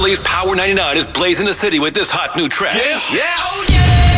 Power 99 is blazing the city with this hot new track. Yeah. Yeah. Oh yeah.